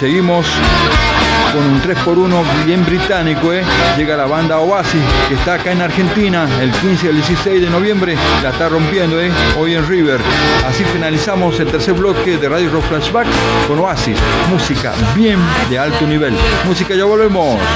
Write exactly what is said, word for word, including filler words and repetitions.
seguimos con un tres por uno bien británico, ¿eh? Llega la banda Oasis, que está acá en Argentina, el quince y el dieciséis de noviembre, la está rompiendo, ¿eh? Hoy en River. Así finalizamos el tercer bloque de Radio Rock Flashback con Oasis, música bien de alto nivel. Música, ya volvemos.